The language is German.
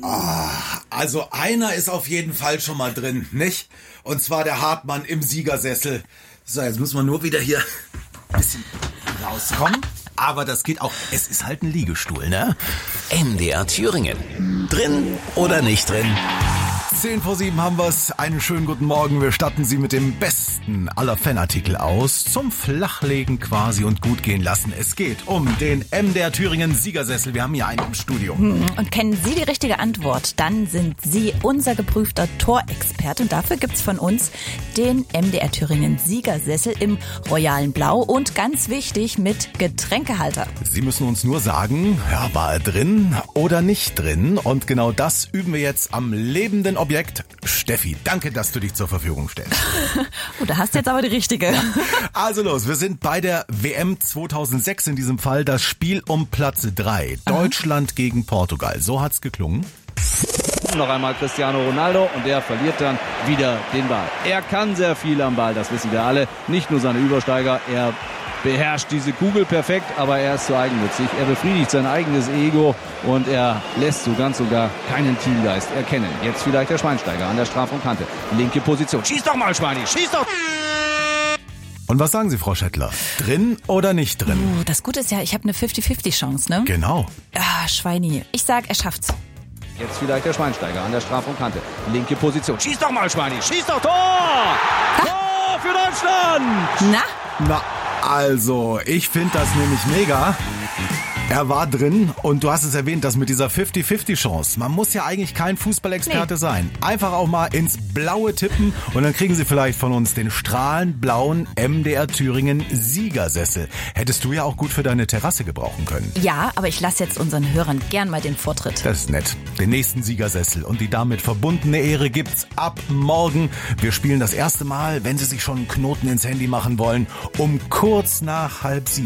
Also einer ist auf jeden Fall schon mal drin, nicht? Und zwar der Hartmann im Siegersessel. So, jetzt muss man nur wieder hier ein bisschen rauskommen. Aber das geht auch. Es ist halt ein Liegestuhl, ne? MDR Thüringen. Drin oder nicht drin? 6:50 haben wir's. Einen schönen guten Morgen. Wir statten Sie mit dem besten aller Fanartikel aus. Zum Flachlegen quasi und gut gehen lassen. Es geht um den MDR Thüringen Siegersessel. Wir haben hier einen im Studio. Und kennen Sie die richtige Antwort, dann sind Sie unser geprüfter Torexperte. Und dafür gibt's von uns den MDR Thüringen Siegersessel im royalen Blau und ganz wichtig mit Getränkehalter. Sie müssen uns nur sagen, ja, war er drin oder nicht drin? Und genau das üben wir jetzt am lebenden Objekt. Steffi, danke, dass du dich zur Verfügung stellst. Oh, da hast du jetzt aber die richtige. Ja. Also los, wir sind bei der WM 2006 in diesem Fall. Das Spiel um Platz 3. Deutschland gegen Portugal. So hat's geklungen. Noch einmal Cristiano Ronaldo und der verliert dann wieder den Ball. Er kann sehr viel am Ball, das wissen wir alle. Nicht nur seine Übersteiger, er beherrscht diese Kugel perfekt, aber er ist zu eigennützig. Er befriedigt sein eigenes Ego und er lässt so ganz und gar keinen Teamgeist erkennen. Jetzt vielleicht der Schweinsteiger an der Strafraumkante. Linke Position. Schieß doch mal, Schweini, schieß doch! Und was sagen Sie, Frau Schettler? Drin oder nicht drin? Das Gute ist ja, ich habe eine 50-50-Chance, ne? Genau. Schweini. Ich sag, er schafft's. Jetzt vielleicht der Schweinsteiger an der Strafraumkante. Linke Position. Schieß doch mal, Schweini, schieß doch! Tor! Tor für Deutschland! Na, also, ich finde das nämlich mega. Er war drin und du hast es erwähnt, das mit dieser 50-50-Chance. Man muss ja eigentlich kein Fußballexperte sein. Einfach auch mal ins Blaue tippen und dann kriegen Sie vielleicht von uns den strahlend blauen MDR Thüringen Siegersessel. Hättest du ja auch gut für deine Terrasse gebrauchen können. Ja, aber ich lasse jetzt unseren Hörern gern mal den Vortritt. Das ist nett. Den nächsten Siegersessel und die damit verbundene Ehre gibt's ab morgen. Wir spielen das erste Mal, wenn Sie sich schon einen Knoten ins Handy machen wollen, um kurz nach 6:30.